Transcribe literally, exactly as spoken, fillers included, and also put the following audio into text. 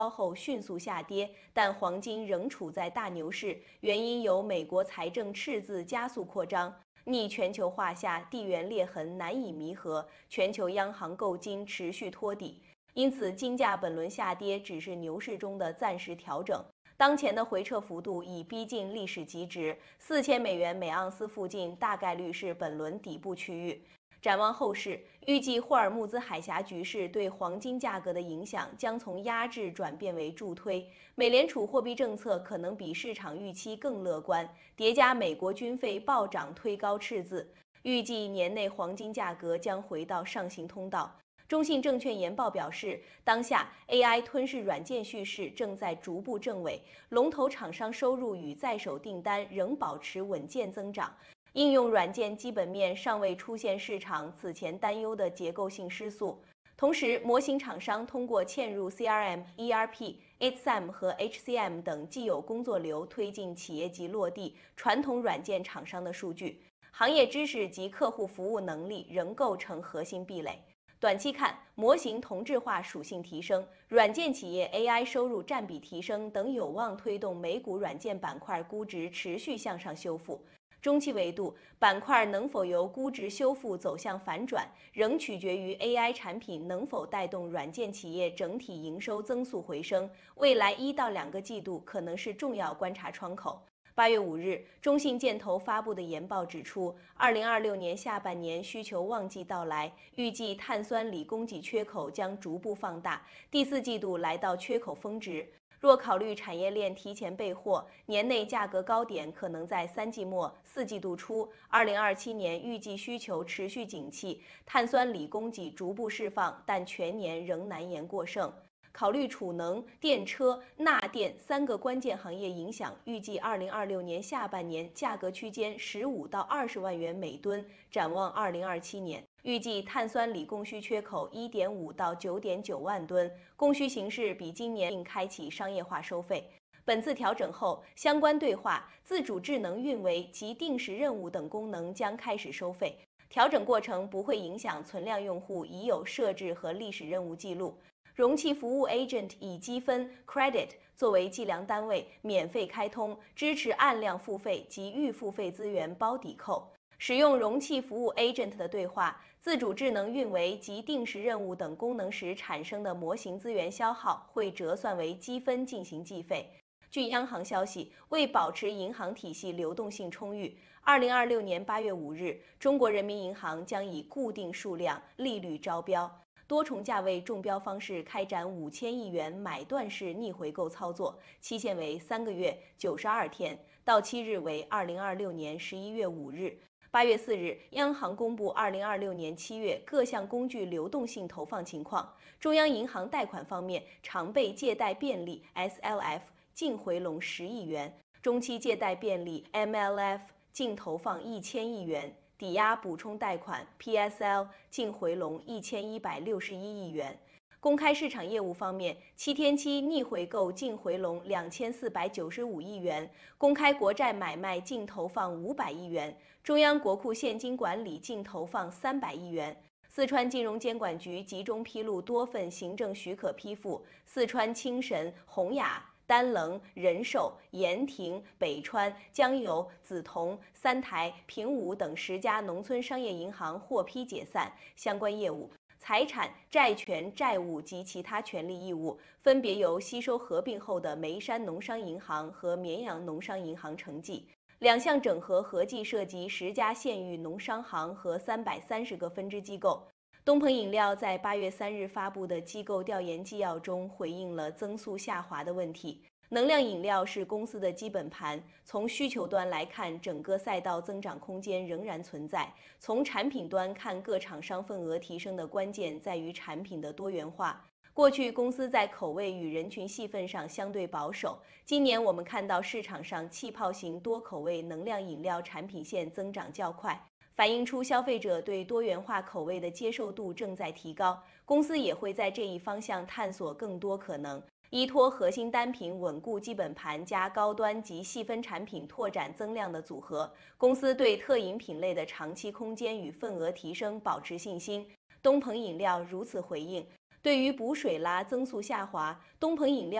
后迅速下跌，但黄金仍处在大牛市，原因有美国财政赤字加速扩张。逆全球化下，地缘裂痕难以弥合，全球央行购金持续托底，因此金价本轮下跌只是牛市中的暂时调整。当前的回撤幅度已逼近历史极值，四千美元每盎司附近大概率是本轮底部区域。展望后市，预计霍尔木兹海峡局势对黄金价格的影响将从压制转变为助推。美联储货币政策可能比市场预期更乐观，叠加美国军费暴涨推高赤字，预计年内黄金价格将回到上行通道。中信证券研报表示，当下 A I 吞噬软件叙事正在逐步正尾，龙头厂商收入与在手订单仍保持稳健增长。应用软件基本面尚未出现市场此前担忧的结构性失速，同时模型厂商通过嵌入 C R M、E R P、H C M 和 H C M 等既有工作流推进企业级落地传统软件厂商的数据，行业知识及客户服务能力仍构成核心壁垒。短期看，模型同质化属性提升，软件企业 A I 收入占比提升等有望推动美股软件板块估值持续向上修复。中期维度，板块能否由估值修复走向反转，仍取决于 A I 产品能否带动软件企业整体营收增速回升。未来一到两个季度可能是重要观察窗口。八月五日，中信建投发布的研报指出，二零二六年下半年需求旺季到来，预计碳酸锂供给缺口将逐步放大，第四季度来到缺口峰值。若考虑产业链提前备货，年内价格高点可能在三季末、四季度初。二零二七年预计需求持续景气，碳酸锂供给逐步释放，但全年仍难言过剩。考虑储能、电车、钠电三个关键行业影响，预计二零二六年下半年价格区间十五到二十万元每吨。展望二零二七年，预计碳酸锂供需缺口一点五到九点九万吨，供需形势比今年并开启商业化收费。本次调整后，相关对话、自主智能运维及定时任务等功能将开始收费。调整过程不会影响存量用户已有设置和历史任务记录。容器服务 Agent 以积分 Credit 作为计量单位，免费开通，支持按量付费及预付费资源包抵扣。使用容器服务 Agent 的对话、自主智能运维及定时任务等功能时产生的模型资源消耗会折算为积分进行计费。据央行消息，为保持银行体系流动性充裕，二零二六年八月五日，中国人民银行将以固定数量利率招标。多重价位中标方式开展五千亿元买断式逆回购操作，期限为三个月九十二天，到期日为二零二六年十一月五日。八月四日，央行公布二零二六年七月各项工具流动性投放情况。中央银行贷款方面，常备借贷便利 S L F 净回笼十亿元，中期借贷便利 M L F 净投放一千亿元。抵押补充贷款 P S L 净回笼一千一百六十一亿元。公开市场业务方面，七天期逆回购净回笼两千四百九十五亿元，公开国债买卖净投放五百亿元，中央国库现金管理净投放三百亿元。四川金融监管局集中披露多份行政许可批复，四川清神、宏雅、丹棱、人寿、盐亭、北川、江油、梓潼、三台、平武等十家农村商业银行获批解散相关业务，财产、债权、债务及其他权利义务分别由吸收合并后的眉山农商银行和绵阳农商银行承继。两项整合合计涉及十家县域农商行和三百三十个分支机构。东鹏饮料在八月三日发布的机构调研纪要中回应了增速下滑的问题。能量饮料是公司的基本盘，从需求端来看，整个赛道增长空间仍然存在。从产品端看，各厂商份额提升的关键在于产品的多元化。过去公司在口味与人群细分上相对保守，今年我们看到市场上气泡型多口味能量饮料产品线增长较快，反映出消费者对多元化口味的接受度正在提高。公司也会在这一方向探索更多可能。依托核心单品稳固基本盘加高端及细分产品拓展增量的组合，公司对特饮品类的长期空间与份额提升保持信心。东鹏饮料如此回应。 对于补水拉增速下滑，东鹏饮料